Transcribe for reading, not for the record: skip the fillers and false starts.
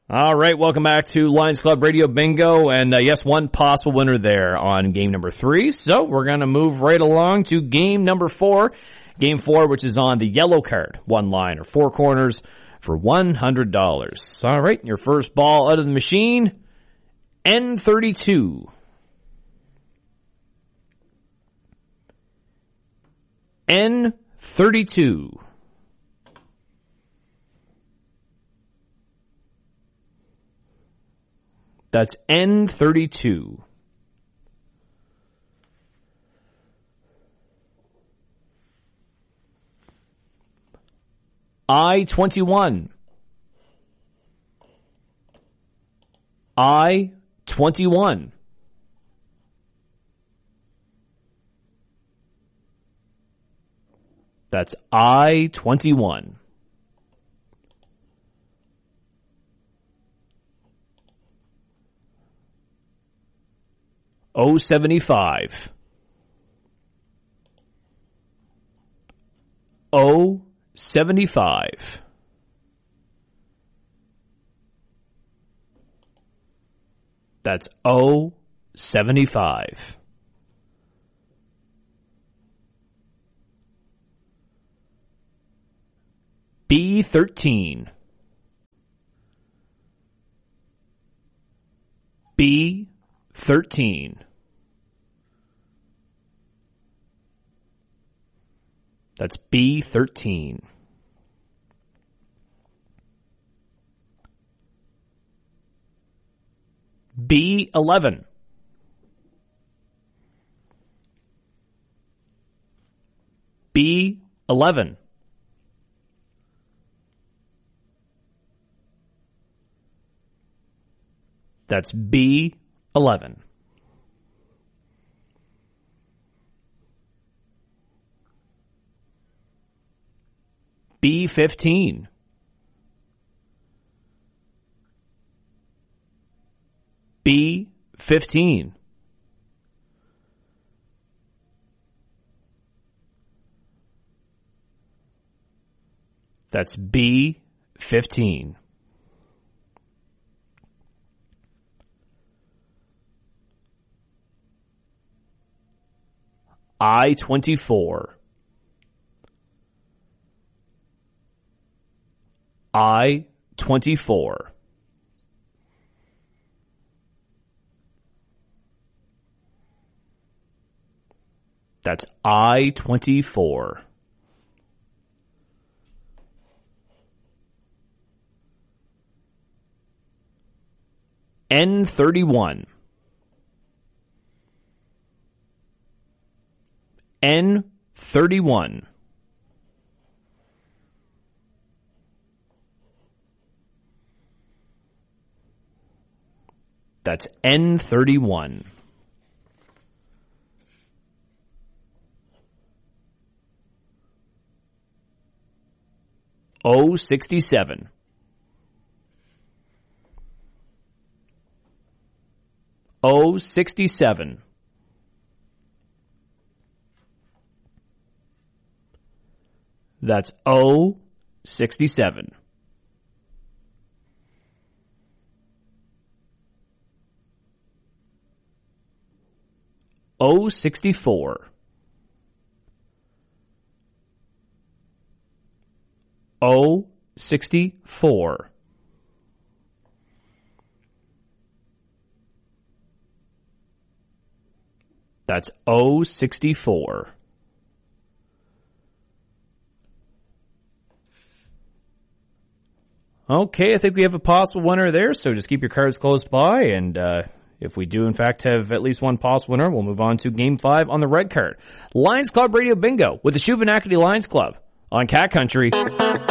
All right, welcome back to Lions Club Radio Bingo, and yes, one possible winner there on game number 3. So we're going to move right along to game number 4. Game 4, which is on the yellow card, 1 line or 4 corners for $100. All right, your first ball out of the machine, N32. N32. That's N32. I-21. I-21. That's I-21. O-75. O-75. That's O-75. B-13. B-13. That's B-13. B-11. B-11. That's B-11. B-15. B-15. That's B-15. I-24. I-24. That's I-24. N31. N31. That's N31. O-67. O-67. That's O-67. O-64. O-64. That's O-64. Okay, I think we have a possible winner there, so just keep your cards close by, and if we do, in fact, have at least one possible winner, we'll move on to Game 5 on the red card. Lions Club Radio Bingo with the Shubenacadie Lions Club on Cat Country.